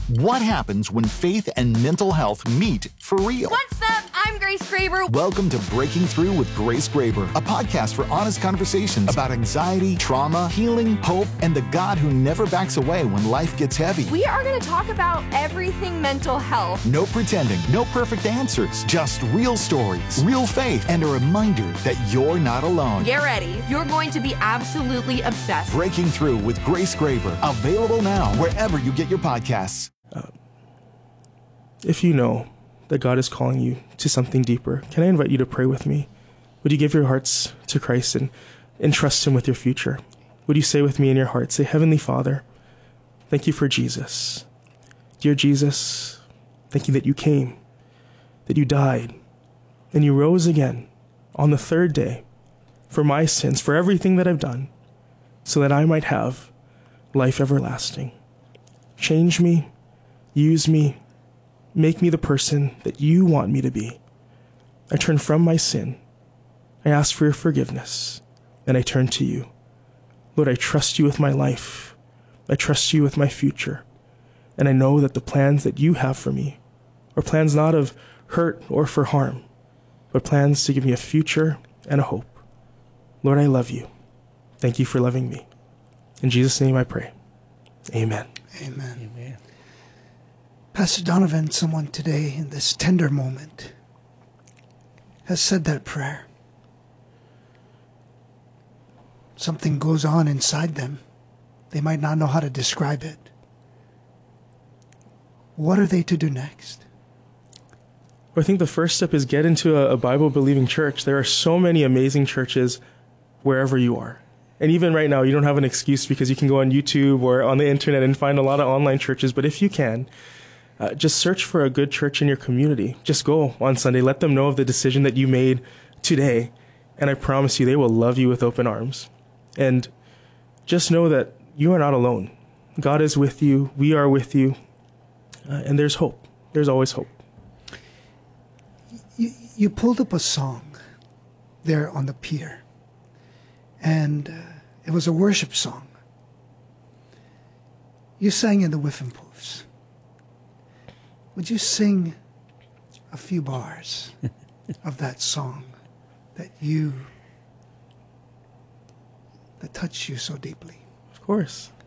What happens when faith and mental health meet for real? What's up? I'm Grace Graber. Welcome to Breaking Through with Grace Graber, a podcast for honest conversations about anxiety, trauma, healing, hope, and the God who never backs away when life gets heavy. We are going to talk about everything mental health. No pretending, no perfect answers, just real stories, real faith, and a reminder that you're not alone. Get ready. You're going to be absolutely obsessed. Breaking Through with Grace Graber, available now wherever you get your podcasts. If you know that God is calling you to something deeper, can I invite you to pray with me? Would you give your hearts to Christ and entrust Him with your future? Would you say with me in your heart, say, Heavenly Father, thank you for Jesus. Dear Jesus, thank you that you came, that you died, and you rose again on the third day for my sins, for everything that I've done, so that I might have life everlasting. Change me, use me, make me the person that you want me to be. I turn from my sin. I ask for your forgiveness, and I turn to you. Lord, I trust you with my life. I trust you with my future. And I know that the plans that you have for me are plans not of hurt or for harm, but plans to give me a future and a hope. Lord, I love you. Thank you for loving me. In Jesus' name I pray. Amen. Amen. Amen. Pastor Donovan, someone today in this tender moment has said that prayer. Something goes on inside them. They might not know how to describe it. What are they to do next? I think the first step is get into a Bible-believing church. There are so many amazing churches wherever you are. And even right now, you don't have an excuse because you can go on YouTube or on the internet and find a lot of online churches. But if you can, just search for a good church in your community. Just go on Sunday. Let them know of the decision that you made today. And I promise you, they will love you with open arms. And just know that you are not alone. God is with you. We are with you. And there's hope. There's always hope. You pulled up a song there on the pier. And it was a worship song. You sang in the Whiffenpoofs. Would you sing a few bars of that song that touched you so deeply? Of course.